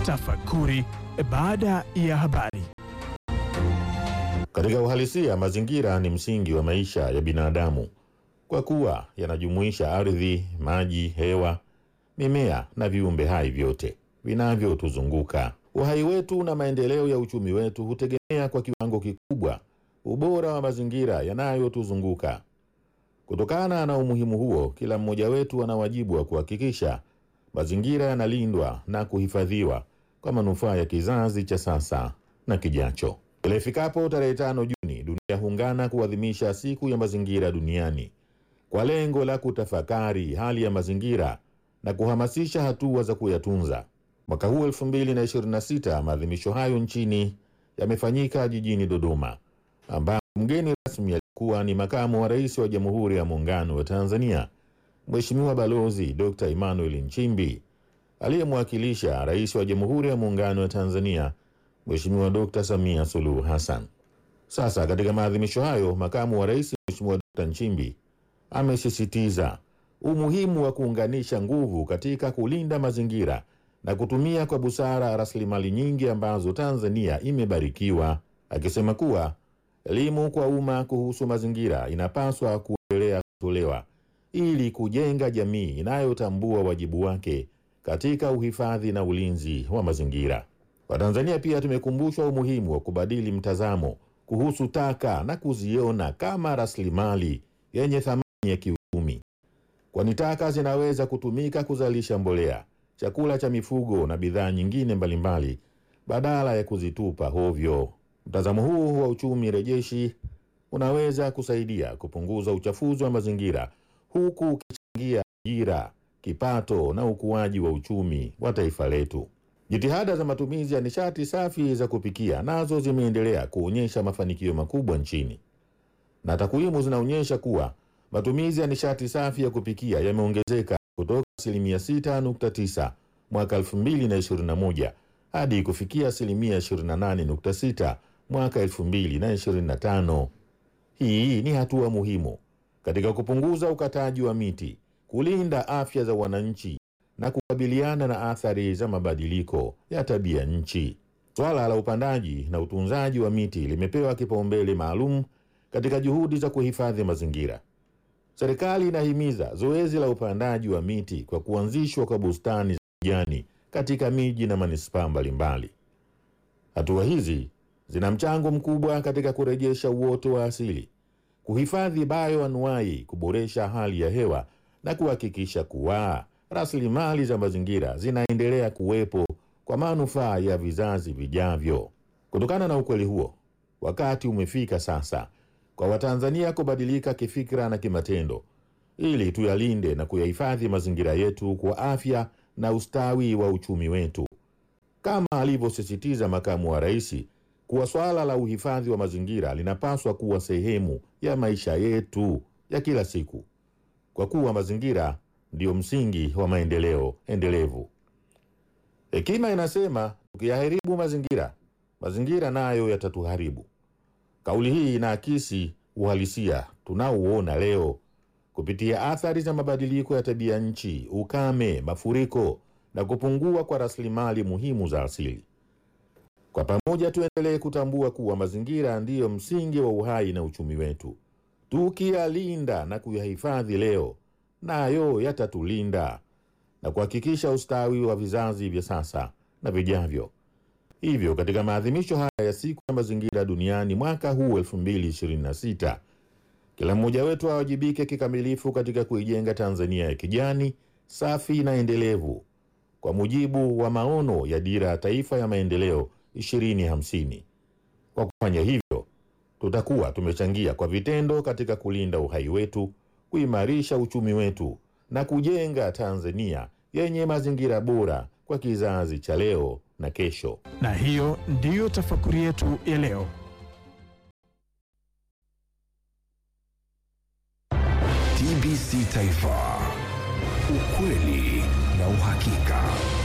Tafakuri baada ya habari. Katika uhalisia, mazingira ni msingi wa maisha ya binadamu kwa kuwa yanajumuisha ardhi, maji, hewa, mimea na viumbe hai vyote vinavyotuzunguka. Uhai wetu na maendeleo ya uchumi wetu hutegemea kwa kiwango kikubwa ubora wa mazingira yanayotuzunguka. Kutokana na umuhimu huo, kila mmoja wetu ana wajibu wa kuhakikisha mazingira yanalindwa na kuhifadhiwa kwa manufaa ya kizazi cha sasa na kijacho. Kila ifikapo tarehe 5 Juni, dunia huungana kuadhimisha siku ya mazingira duniani kwa lengo la kutafakari hali ya mazingira na kuhamasisha hatua za kuyatunza. Mwaka huu 2026, maadhimisho hayo nchini yamefanyika jijini Dodoma, ambapo mgeni rasmi alikuwa ni Makamu wa Rais wa Jamhuri ya Muungano wa Tanzania, Mheshimiwa Balozi Dr. Emmanuel Nchimbi, aliyemwakilisha Rais wa Jamhuri ya Muungano wa Tanzania, Mheshimiwa Dr. Samia Suluhu Hassan. Sasa katika maadhimisho hayo, Makamu wa Rais Mheshimiwa Dr. Nchimbi amesisitiza umuhimu wa kuunganisha nguvu katika kulinda mazingira na kutumia kwa busara rasilimali nyingi ambazo Tanzania imebarikiwa, akisema kuwa elimu kwa umma kuhusu mazingira inapaswa kuendelea kutolewa ili kujenga jamii inayotambua wajibu wake katika uhifadhi na ulinzi wa mazingira. Watanzania pia tumekumbushwa umuhimu wa kubadili mtazamo kuhusu taka na kuziona kama rasilimali yenye thamani ya kiuchumi, kwani taka zinaweza kutumika kuzalisha mbolea, chakula cha mifugo na bidhaa nyingine mbalimbali badala ya kuzitupa hovyo. Mtazamo huu wa uchumi rejeshi unaweza kusaidia kupunguza uchafuzi wa mazingira huku ukichangia ajira, kipato na ukuaji wa uchumi wa taifa letu. Jitihada za matumizi ya nishati safi za kupikia nazo zimeendelea kuonyesha mafanikio makubwa nchini, na takwimu zinaonyesha kuwa matumizi ya nishati safi ya kupikia yameongezeka kutoka 6.9 mwaka 2021 hadi kufikia 28.6 mwaka 2025. Hii ni hatua muhimu katika kupunguza ukataji wa miti, kulinda afya za wananchi na kukabiliana na athari za mabadiliko ya tabia nchi. Swala la upandaji na utunzaji wa miti limepewa kipaumbele maalum katika juhudi za kuhifadhi mazingira. Serikali inahimiza zoezi la upandaji wa miti kwa kuanzishwa kwa bustani za kijani katika miji na manispaa mbalimbali. Hatua hizi zina mchango mkubwa katika kurejesha uoto wa asili, kuhifadhi bioanuwai, kuboresha hali ya hewa na kuhakikisha kuwa rasilimali za mazingira zinaendelea kuwepo kwa manufaa ya vizazi vijavyo. Kutokana na ukweli huo, wakati umefika sasa kwa Watanzania kubadilika kifikra na kimatendo ili tuyalinde na kuyahifadhi mazingira yetu kwa afya na ustawi wa uchumi wetu. Kama alivyosisitiza Makamu wa Rais kuwa swala la uhifadhi wa mazingira linapaswa kuwa sehemu ya maisha yetu ya kila siku, kwa kuwa mazingira ndio msingi wa maendeleo endelevu. Hekima inasema tukiyaharibu mazingira, mazingira nayo yatatuharibu. Kauli hii inaakisi uhalisia tunaouona leo kupitia athari za mabadiliko ya tabia nchi, ukame, mafuriko na kupungua kwa rasilimali muhimu za asili. Kwa pamoja tuendelee kutambua kuwa mazingira ndiyo msingi wa uhai na uchumi wetu. Tukiyalinda na kuyahifadhi leo, nayo yatatulinda na kuhakikisha ustawi wa vizazi vya sasa na vijavyo. Hivyo katika maadhimisho haya ya siku ya mazingira duniani mwaka huu 2026, kila mmoja wetu awajibike kikamilifu katika kuijenga Tanzania ya kijani, safi na endelevu kwa mujibu wa maono ya Dira ya Taifa ya Maendeleo 2050. Kwa kufanya hivyo, tutakuwa tumechangia kwa vitendo katika kulinda uhai wetu, kuimarisha uchumi wetu na kujenga Tanzania yenye mazingira bora kwa kizazi cha leo na kesho. Na hiyo ndiyo tafakuri yetu ya leo. TBC Taifa, ukweli na uhakika.